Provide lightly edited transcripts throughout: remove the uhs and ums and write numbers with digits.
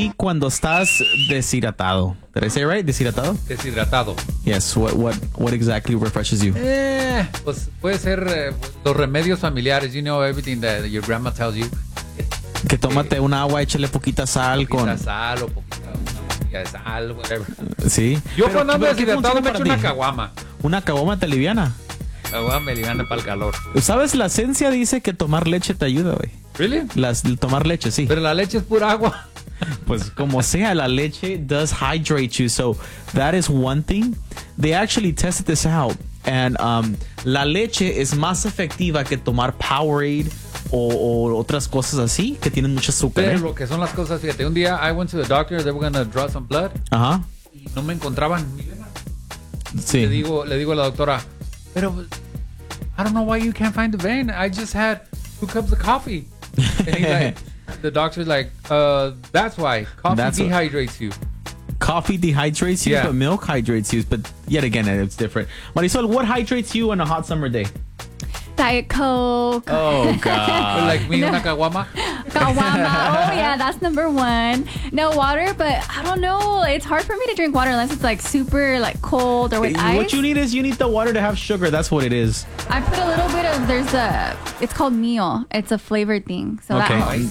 cuando estás deshidratado. Did I say it right? Deshidratado? Deshidratado. Yes. What exactly refreshes you? Pues puede ser los remedios familiares. You know everything that your grandma tells you. Que tómate un agua, échale poquita sal Poquita sal o poquita de sal, whatever. Sí. Yo cuando ando pero ¿qué deshidratado funciona me echo para una ti? caguama. Una caguama te aliviana. Caguama me liviana para el calor. ¿Sabes? La ciencia dice que tomar leche te ayuda, güey. Really? Tomar leche, sí. Pero la leche es pura agua. Pues como sea, la leche does hydrate you. So that is one thing. They actually tested this out. And la leche es más efectiva que tomar Powerade o otras cosas así que tienen mucho azúcar. Pero lo que son las cosas, fíjate, un día I went to the doctor, they were going to draw some blood. Ajá. Y no me encontraban mi vena. Sí. Le digo a la doctora, pero I don't know why you can't find the vein. I just had 2 cups of coffee. And he's like, the doctor's like, that's why. Coffee dehydrates you. Coffee dehydrates you, but milk hydrates you. But yet again, it's different. Marisol, what hydrates you on a hot summer day? Diet Coke. Oh, God. Like me, una caguama? Caguama. Oh, yeah, that's number 1. No water, but I don't know. It's hard for me to drink water unless it's like super like cold or with ice. What you need is the water to have sugar. That's what it is. I put a little bit of, it's called Mio. It's a flavored thing. So Okay.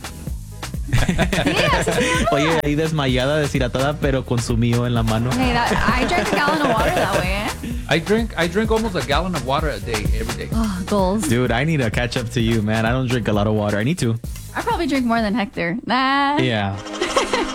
Oye, ahí desmayada, deshidratada, pero con su mío en la mano. Hey, I drink a gallon of water that way, eh? I drink almost a gallon of water a day, every day. Oh, goals. Dude, I need to catch up to you, man. I don't drink a lot of water. I need to. I probably drink more than Hector. Nah. Yeah.